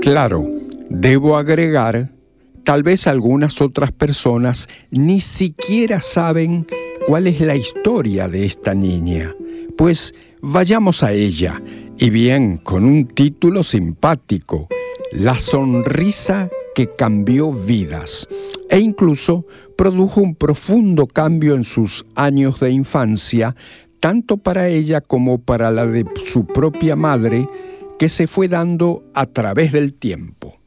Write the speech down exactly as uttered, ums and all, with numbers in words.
Claro, debo agregar, tal vez algunas otras personas ni siquiera saben cuál es la historia de esta niña. Pues vayamos a ella, y bien, con un título simpático, La sonrisa que cambió vidas, e incluso produjo un profundo cambio en sus años de infancia, tanto para ella como para la de su propia madre, que se fue dando a través del tiempo.